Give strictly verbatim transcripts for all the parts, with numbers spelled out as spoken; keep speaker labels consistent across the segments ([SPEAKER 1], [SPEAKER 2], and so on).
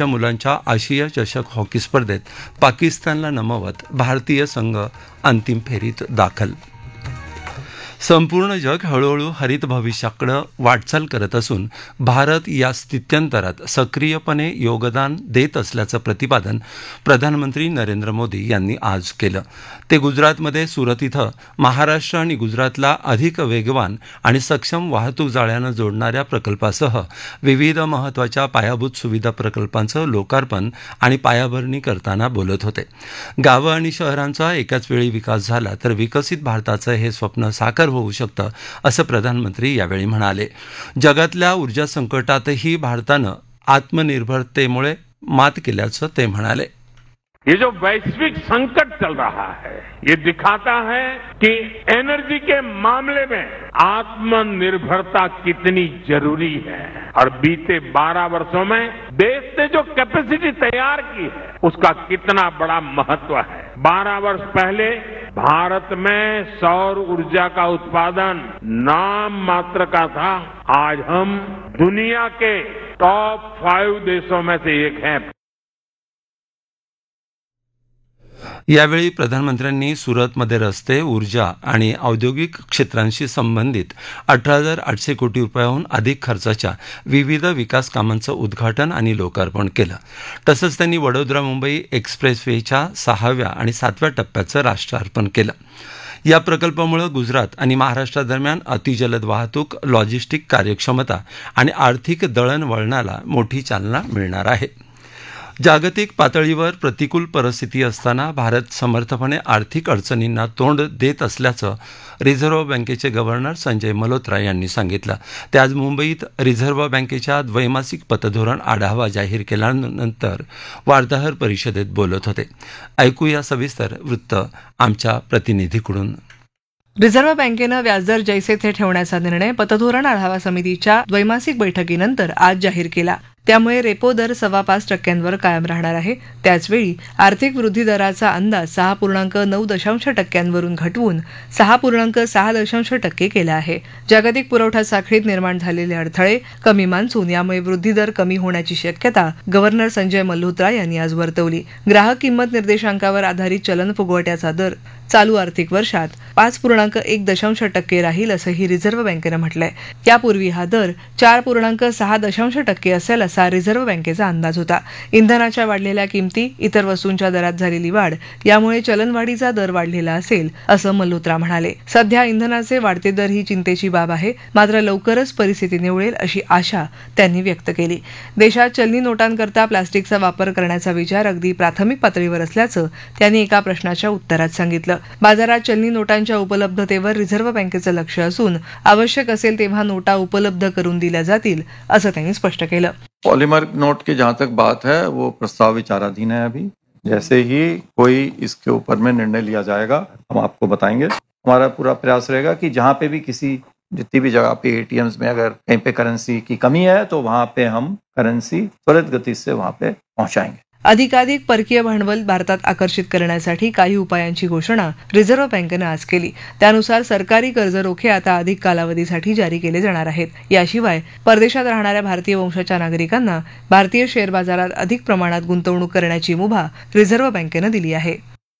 [SPEAKER 1] वयाच्या मुलांच्या आशिया चषक हॉकी स्पर्धेत पाकिस्तानला नमवत भारतीय संघ अंतिम फेरीत दाखल. संपूर्ण जग हळूहळू हरित भविष्याकडे वाटचाल करत असून भारत या स्थित्यंतरात सक्रियपणे योगदान देत असल्याचं प्रतिपादन प्रधानमंत्री नरेंद्र मोदी यांनी आज केलं. ते गुजरातमध्ये सुरत इथं महाराष्ट्र आणि गुजरातला अधिक वेगवान आणि सक्षम वाहतूक जाळ्यानं जोडणाऱ्या प्रकल्पासह विविध महत्त्वाच्या पायाभूत सुविधा प्रकल्पांचं लोकार्पण आणि पायाभरणी करताना बोलत होते. गावं आणि शहरांचा एकाच वेळी विकास झाला तर विकसित भारताचं हे स्वप्न साकार होऊ शकतं असं प्रधानमंत्री यावेळी म्हणाले. जगातल्या ऊर्जा संकटातही भारतानं आत्मनिर्भरतेमुळे मात केल्याचं ते म्हणाले.
[SPEAKER 2] ये जो वैश्विक संकट चल रहा है ये दिखाता है कि एनर्जी के मामले में आत्मनिर्भरता कितनी जरूरी है और बीते बारह वर्षों में देश ने जो कैपेसिटी तैयार की है उसका कितना बड़ा महत्व है. बारह वर्ष पहले भारत में सौर ऊर्जा का उत्पादन नाम मात्र का था. आज हम दुनिया के टॉप फाइव देशों में से एक हैं.
[SPEAKER 1] यावेळी प्रधानमंत्र्यांनी सुरतमध्ये रस्ते, ऊर्जा आणि औद्योगिक क्षेत्रांशी संबंधित अठरा हजार आठशे कोटी रुपयांहून अधिक खर्चाच्या विविध विकास कामांचं उद्घाटन आणि लोकार्पण केलं. तसंच त्यांनी वडोदरा मुंबई एक्सप्रेसवेच्या सहाव्या आणि सातव्या टप्प्याचं राष्ट्रार्पण केलं. या प्रकल्पामुळे गुजरात आणि महाराष्ट्रादरम्यान अतिजलद वाहतूक, लॉजिस्टिक कार्यक्षमता आणि आर्थिक दळणवळणाला मोठी चालना मिळणार आहे. जागतिक पातळीवर प्रतिकूल परिस्थिती असताना भारत समर्थपणे आर्थिक अडचणींना तोंड देत असल्याचं रिझर्व्ह बँकेचे गव्हर्नर संजय मल्होत्रा यांनी सांगितलं. ते आज मुंबईत रिझर्व्ह बँकेच्या द्वैमासिक पतधोरण आढावा जाहीर केल्यानंतर वार्ताहर परिषदेत बोलत होते. ऐकूया सविस्तर वृत्त आमच्या प्रतिनिधीकडून.
[SPEAKER 3] रिझर्व्ह बँकेनं व्याजदर जैसे थे ठेवण्याचा निर्णय पतधोरण आढावा समितीच्या द्वैमासिक बैठकीनंतर आज जाहीर केला. त्यामुळे रेपो दर सव्वा पाच टक्क्यांवर कायम राहणार आहे. त्याचवेळी आर्थिक वृद्धी दराचा अंदाज सहा पूर्णांक नऊ दशांश टक्क्यांवरून घटवून सहा पूर्णांक सहा दशांश टक्के केला आहे. जागतिक पुरवठा साखळीत निर्माण झालेले अडथळे, कमी मान्सून यामुळे वृद्धी दर कमी होण्याची शक्यता गव्हर्नर संजय मल्होत्रा यांनी आज वर्तवली. ग्राहक किंमत निर्देशांकावर आधारित चलन फुगवट्याचा दर चालू आर्थिक वर्षात पाच पूर्णांक एक दशांश टक्के राहील असंही रिझर्व्ह बँकेनं म्हटलंय. यापूर्वी हा दर चार पूर्णांक सहा दशांश टक्के असेल असा रिझर्व्ह बँकेचा अंदाज होता. इंधनाच्या वाढलेल्या किमती, इतर वस्तूंच्या दरात झालेली वाढ यामुळे चलनवाढीचा दर वाढलेला असेल असं मल्होत्रा म्हणाले. सध्या इंधनाचे वाढते दर ही चिंतेची बाब आहे, मात्र लवकरच परिस्थिती निवळेल अशी आशा त्यांनी व्यक्त केली. देशात चलनी नोटांकरता प्लास्टिकचा वापर करण्याचा विचार अगदी प्राथमिक पातळीवर असल्याचं त्यांनी एका प्रश्नाच्या उत्तरात सांगितलं. बाजारात चलनी नोटांच्या उपलब्धतेवर रिझर्व्ह बँकेचं लक्ष असून आवश्यक असेल तेव्हा नोटा उपलब्ध करून दिल्या जातील असं त्यांनी स्पष्ट केलं.
[SPEAKER 4] पॉलीमर नोट की जहां तक बात है वो प्रस्ताव विचाराधीन है. अभी जैसे ही कोई इसके ऊपर में निर्णय लिया जाएगा हम आपको बताएंगे. हमारा पूरा प्रयास रहेगा कि जहां पे भी किसी जितनी भी जगह पे एटीएम्स में अगर कहीं पे करेंसी की कमी है तो वहां पे हम करेंसी त्वरित गति से वहां पे पहुंचाएंगे.
[SPEAKER 3] अधिकाधिक परकीय भांडवल भारतात आकर्षित करण्यासाठी काही उपायांची घोषणा रिझर्व्ह बँकेनं आज केली. त्यानुसार सरकारी कर्ज रोखे आता अधिक कालावधीसाठी जारी केले जाणार आहेत. याशिवाय परदेशात राहणाऱ्या भारतीय वंशाच्या नागरिकांना भारतीय शेअर बाजारात अधिक प्रमाणात गुंतवणूक करण्याची मुभा रिझर्व्ह बँकेनं दिली आहे.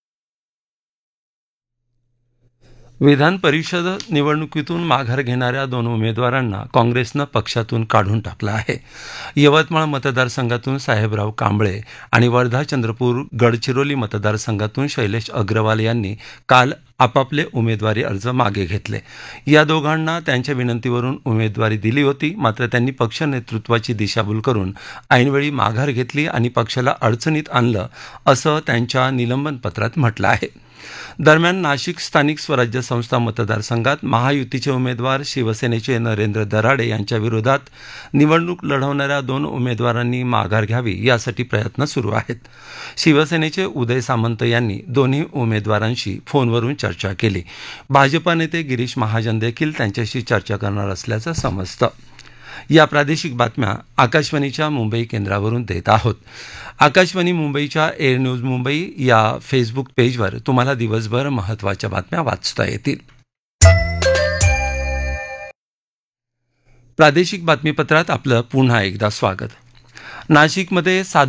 [SPEAKER 1] विधान परिषद निवडणुकीतून माघार घेणाऱ्या दोन उमेदवारांना काँग्रेसनं पक्षातून काढून टाकलं आहे. यवतमाळ मतदारसंघातून साहेबराव कांबळे आणि वर्धा चंद्रपूर गडचिरोली मतदारसंघातून शैलेश अग्रवाल यांनी काल आपापले उमेदवारी अर्ज मागे घेतले. या दोघांना त्यांच्या विनंतीवरून उमेदवारी दिली होती, मात्र त्यांनी पक्ष नेतृत्वाची दिशाभूल करून ऐनवेळी माघार घेतली आणि पक्षाला अडचणीत आणलं असं त्यांच्या निलंबन पत्रात म्हटलं आहे. दरम्यान नाशिक स्थानिक स्वराज्य संस्था मतदारसंघात महायुतीचे उमेदवार शिवसेनेचे नरेंद्र दराडे यांच्या विरोधात निवडणूक लढवणाऱ्या दोन उमेदवारांनी माघार घ्यावी यासाठी प्रयत्न सुरू आहेत. शिवसेनेचे उदय सामंत यांनी दोन्ही उमेदवारांशी फोनवरून चर्चा केली. भाजपा नेते गिरीश महाजन देखील त्यांच्याशी चर्चा करणार असल्याचं समजतं. या प्रादेशिक बातम्या आकाशवाणीच्या मुंबई केंद्रावरून देत आहोत. आकाशवाणी मुंबईच्या एअर न्यूज मुंबई या फेसबुक पेजवर तुम्हाला दिवसभर महत्त्वाच्या बातम्या वाचता येतील. प्रादेशिक बातमीपत्रात आपलं पुन्हा एकदा स्वागत. नाशिकमध्ये